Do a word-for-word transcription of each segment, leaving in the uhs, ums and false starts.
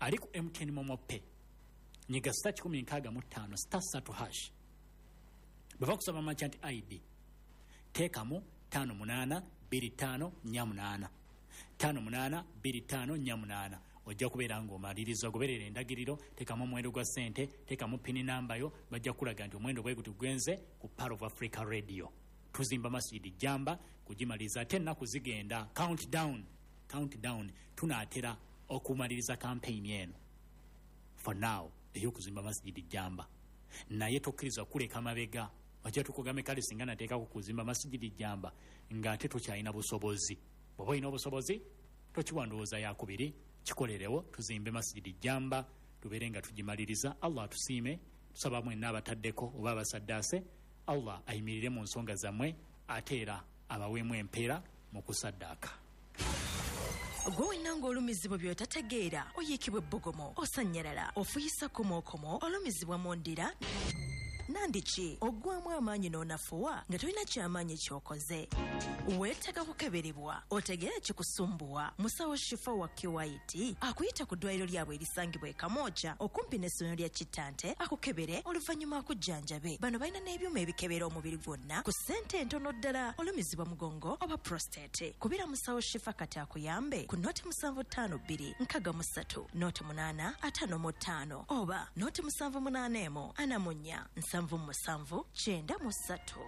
ali ku M T N Momope nyiga star kumi nkaaga mu ttaano star three hash bava kusaba merchant I D teekamu tano munana biri tano nyamunana tano munana biri tano nyamunana ojja kubeera ng'omaliriza goberera endagiriro teekamu omwendo gwa ssente teekamu pini namba yo bajja kulaga nti omwendo bwe guti gwenze ku Power of Africa Radio tuzimba masjidi jamba kugimaliza ate ennaku zigenda countdown countdown tunaatera okumaliriza campaign eno for now ey'okuzimba masjidi jamba naye tokkiriza kuleka mabega wajja tukugame kale singa nateeka ku kuzimba masjidi jamba ng'ate tokyalina busobozi bw'oba olina obusobozi tokiwandowooza yakubiri kikolerewo tuzimbe masjidi jamba tubeere nga tugimaliriza. Allah atusiime tusaba mwenna abataddeko oba abasaddaase Allah ayimirire mu nsonga zammwe ate era abaweemu empeera mu kusaddaaka. Gwe nanga olumizibwa by'otategeera oyiikibwa ebbogomo osanyalala ofuyisa komookomo olumizibwa mu ndira nandiki oggwamu amaanyi n'onafuwa nga tolina kyamaanyi ky'okoze weetaaga kukeberebwa otegeera kikusumbuwa musawo Shifa wa Kiwaiti akuyita ku ddwaliro lyabwe erisangibwa e Kamooja okumpi n'essomero lya Kittante akukebere oluvannyuma akujjanjabe. Bano balina n'ebyuma ebikebera omubiri gwonna ku ssente entono ddala olumizibwa mugongo oba prostate. Kubira musawo Shifa kati akuyambe ku noti musanvu ttaano bbiri nkaaga mu ssatu noti munaana ataano mu ttaano oba noti musanvu munaana emu ana mu nnya nsanvu musanvu kyenda mu ssatu.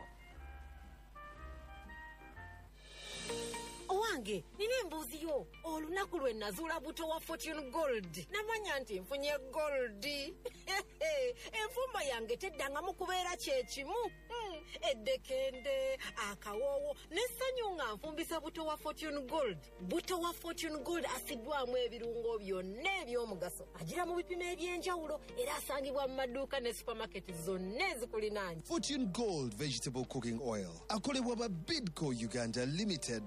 Owange nina embuuziyo olunaku lwe nazuula buto wa Fortune Gold namanya nti nfunye gold enfumba yange teddangamu kubeera kyekimu eddekende akawoowo n'essanyu nga nfumbisa buto wa Fortune Gold. Buto wa Fortune Gold asiddwamu ebirungo byonna eby'omugaso agira mu bipimo eby'enjawulo era asangibwa mu maduuka ne supermarket zonna ezikulinaanye. Fortune Gold Vegetable Cooking Oil akolebwa ba Bidco Uganda Limited.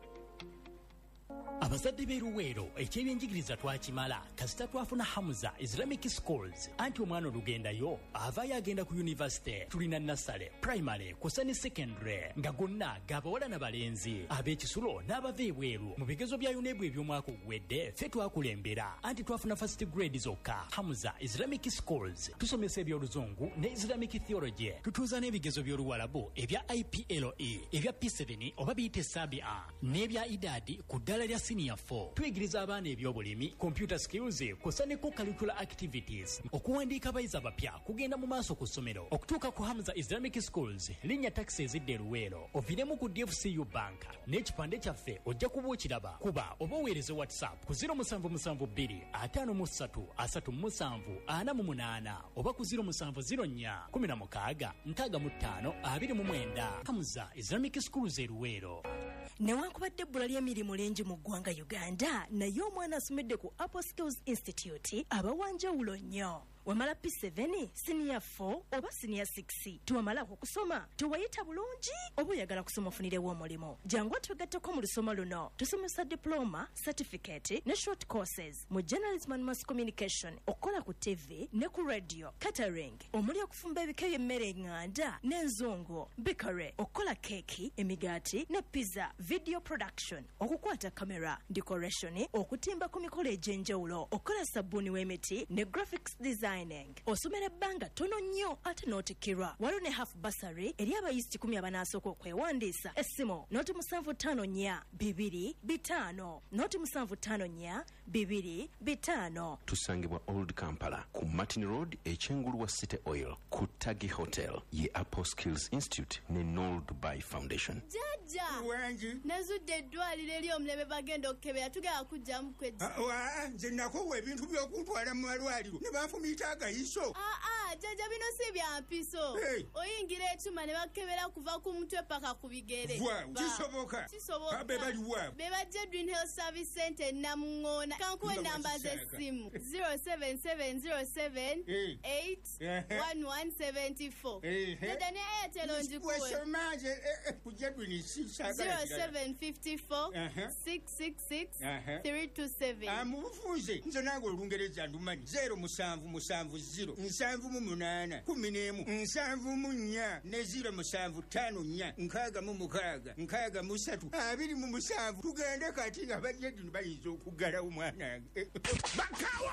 Abazadde b'eruweero ekyebyenjigiriza twakimala kasita twafuna Hamza Islamic Schools anti omwana olugendayo avaayo agenda ku university. Tulina nasale primary kusa ne secondary nga gonna gabawala n'abalenzi ab'ekisulo n'abava ebweru mu bigezo bya yunebu eby'omwaka oguwedde ffe twakulembera anti twafuna first grade zokka. Hamza Islamic Schools tusomesa ebyoluzungu ne Islamic theology tutuuza n'ebigezo by'oluwalabu ebya I P L E ebya P seven oba biyite sabia n'ebya idadi ku ddala lya senior four. Tuyigiriza abaana ebyobulimi computer skills kusa ne co-curricular activities okuwandiika abayizi abapya kugenda mu maaso ku ssomero okutuuka ku Hamza Islamic Schools. Linnya taxi ezidde Luweero oviremu ku D F C U Bank n'ekipande kyaffe ojja kuba okiraba kuba oba oweereze WhatsApp ku zero seven seven two ataano mu ssatu asatu mu musanvu ana mu munaana oba ku zero seven zero four kumi na mukaaga nkaaga mu ttaano abiri mu mwenda. Hamza Islamic Schools e Luweero. Newankubadde ebbula ly'emirimu lingi mu ggwanga Uganda naye omwana asomedde ku Apple Skills Institute abawanjawulo nnyo. Wamala P seven, Senior four oba Senior six. Tuwamala okusoma tuwayita bulungi oba oyagala kusoma ofunirewo omulimo. Jangu twegatteko mu lusoma luno. Tusomesa diploma, certificate ne short courses mu journalism and mass communication okola ku T V ne ku radio, catering, omuli okufumba ebika by'emmere enganda n'enzungu, bakery, okola keki, emigaati ne pizza, video production, okukwata kamera, decoration, okutimba ku mikolo egy'enjawulo, okola sabbuuni w'emiti ne graphics design. Osomera ebbanga tono nnyo ate n'otikirwa. Waliwo ne half bursary eri abayisi kumi abanaasooka okwewandiisa. Essimu noti musanvu ttaano nnya bibiri bitaano noti musanvu ttaano nnya bibiri bitaano. Tusangibwa Old Kampala ku Martin Road ekyengulu wa City Oil ku Tagi Hotel ye Apple Skills Institute ne Noel Dubai Foundation. Jaja wangi nazudde eddwaliro eri omulebe bagenda okukebera tugenda kujjamu kwejja. Wa nze nakowa ebintu by'okuntwala mu malwaliro ne banfumita agayiso. Ah ah jaja bino si bya mpiso. Hey. Oyingira ekyuma ne bakebera kuva ku mutwe paka ku bigere. Wa kisoboka. Kisoboka. Abe bali wa. Beba Jedwin Health Service Center Namungona. Kankuwe namba z'essimu zero seven seven zero seven eight one one seven four. Jaja ne Airtel onjikuwe. Wesomaje ku Jedwin sisa zero seven five four six six six three two seven. Amufunze nze nange olungereza ndumanyi zero musanvu musanvu zero nsanvu mu munaana kumi n'emu nsanvu mu nnya ne zero musanvu ttaano nnya nkaaga mu mukaaga nkaaga mu ssatu abiri mu musanvu tugende kati nga bajjedini bayinza okuggalawo mwanange. Bakawa